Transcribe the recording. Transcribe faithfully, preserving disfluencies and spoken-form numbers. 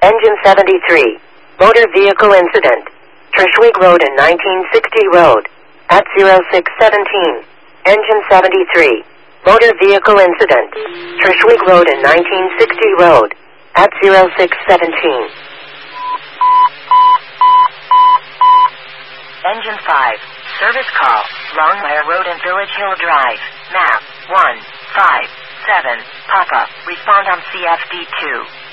Engine seventy-three. Motor vehicle incident. Trishwig Road and nineteen sixty Road. At zero six seventeen. Engine seventy-three. Motor vehicle incident. Trishwig Road and nineteen sixty Road. At zero six seventeen. Engine five. Service call. Longmire Road and Village Hill Drive. Map one five seven. Papa. Respond on C F D two.